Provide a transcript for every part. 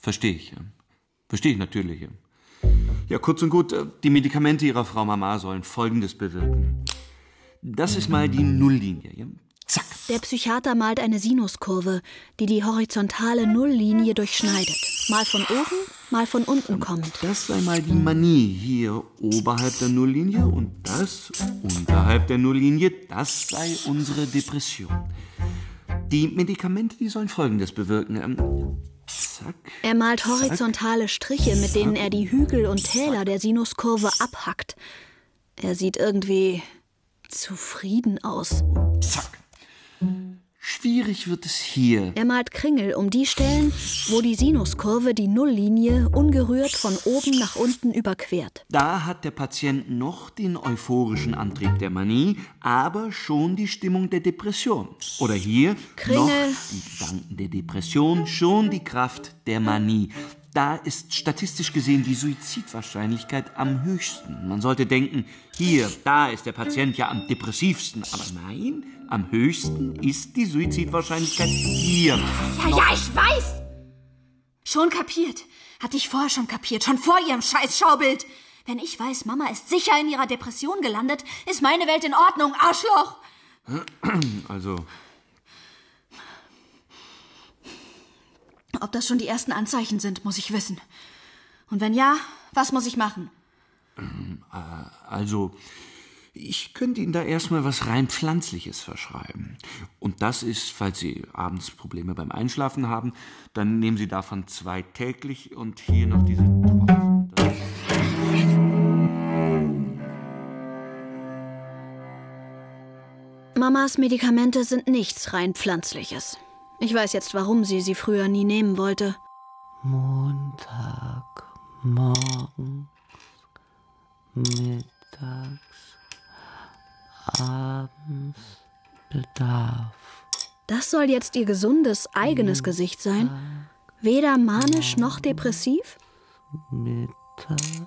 Verstehe ich. Verstehe ich natürlich. Ja, kurz und gut, die Medikamente Ihrer Frau Mama sollen Folgendes bewirken. Das ist mal die Nulllinie. Ja? Zack. Der Psychiater malt eine Sinuskurve, die die horizontale Nulllinie durchschneidet. Mal von oben, mal von unten kommend. Das sei mal die Manie. Hier oberhalb der Nulllinie und das unterhalb der Nulllinie. Das sei unsere Depression. Die Medikamente, die sollen Folgendes bewirken. Zack. Er malt horizontale Striche, mit denen er die Hügel und Täler der Sinuskurve abhackt. Er sieht irgendwie zufrieden aus. Zack. Schwierig wird es hier. Er malt Kringel um die Stellen, wo die Sinuskurve die Nulllinie ungerührt von oben nach unten überquert. Da hat der Patient noch den euphorischen Antrieb der Manie, aber schon die Stimmung der Depression. Oder hier Kringel. Noch die Gedanken der Depression, schon die Kraft der Manie. Da ist statistisch gesehen die Suizidwahrscheinlichkeit am höchsten. Man sollte denken, hier, da ist der Patient ja am depressivsten. Aber nein, am höchsten ist die Suizidwahrscheinlichkeit hier. Ja, ich weiß! Schon kapiert. Hatte ich vorher schon kapiert, schon vor ihrem Scheiß-Schaubild. Wenn ich weiß, Mama ist sicher in ihrer Depression gelandet, ist meine Welt in Ordnung, Arschloch! Also... Ob das schon die ersten Anzeichen sind, muss ich wissen. Und wenn ja, was muss ich machen? Also, ich könnte Ihnen da erstmal was rein Pflanzliches verschreiben. Und das ist, falls Sie abends Probleme beim Einschlafen haben, dann nehmen Sie davon 2 täglich und hier noch diese Tropfen. Mamas Medikamente sind nichts rein Pflanzliches. Ich weiß jetzt, warum sie früher nie nehmen wollte. Montag, morgens, mittags, abends, Bedarf. Das soll jetzt ihr gesundes, eigenes Gesicht sein? Weder manisch noch depressiv? Mittags,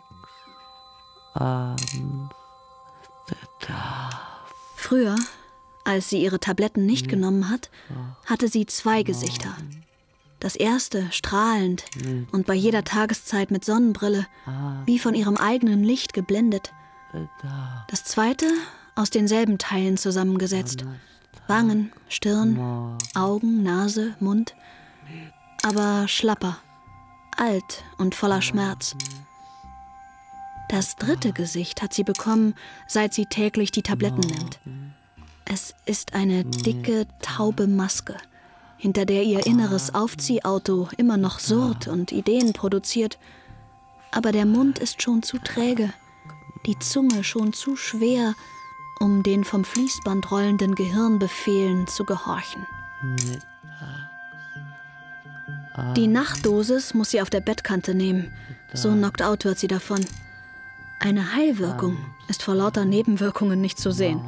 abends, Bedarf. Früher, als sie ihre Tabletten nicht genommen hat, hatte sie 2 Gesichter. Das erste strahlend und bei jeder Tageszeit mit Sonnenbrille, wie von ihrem eigenen Licht geblendet. Das zweite aus denselben Teilen zusammengesetzt. Wangen, Stirn, Augen, Nase, Mund. Aber schlapper, alt und voller Schmerz. Das dritte Gesicht hat sie bekommen, seit sie täglich die Tabletten nimmt. Es ist eine dicke, taube Maske, hinter der ihr inneres Aufziehauto immer noch surrt und Ideen produziert. Aber der Mund ist schon zu träge, die Zunge schon zu schwer, um den vom Fließband rollenden Gehirnbefehlen zu gehorchen. Die Nachtdosis muss sie auf der Bettkante nehmen. So knockt out wird sie davon. Eine Heilwirkung ist vor lauter Nebenwirkungen nicht zu sehen.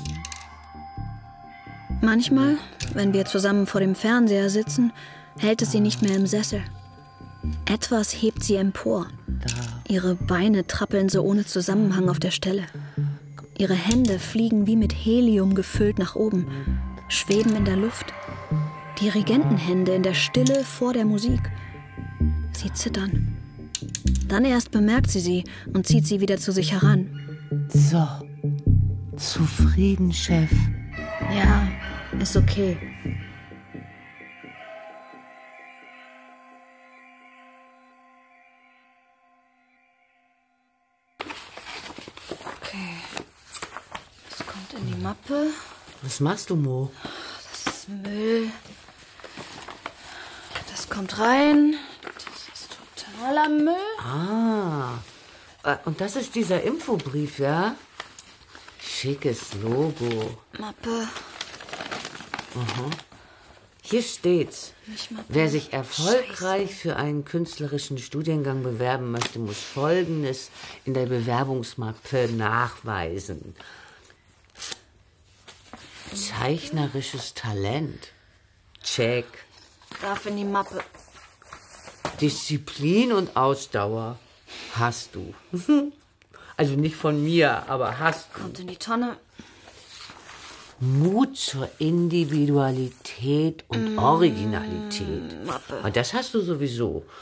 Manchmal, wenn wir zusammen vor dem Fernseher sitzen, hält es sie nicht mehr im Sessel. Etwas hebt sie empor. Ihre Beine trappeln so ohne Zusammenhang auf der Stelle. Ihre Hände fliegen wie mit Helium gefüllt nach oben, schweben in der Luft. Dirigentenhände in der Stille vor der Musik. Sie zittern. Dann erst bemerkt sie und zieht sie wieder zu sich heran. So, zufrieden, Chef. Ja, ist okay. Okay. Das kommt in die Mappe. Was machst du, Mo? Das ist Müll. Das kommt rein. Das ist totaler Müll. Ah, und das ist dieser Infobrief, ja? Schickes Logo. Mappe. Hier steht's. Nicht Mappe. Wer sich erfolgreich für einen künstlerischen Studiengang bewerben möchte, muss Folgendes in der Bewerbungsmappe nachweisen. Zeichnerisches Talent. Check. Darf in die Mappe. Disziplin und Ausdauer hast du. Also nicht von mir, aber hast du. Kommt in die Tonne. Mut zur Individualität und Originalität. Mappe. Und das hast du sowieso.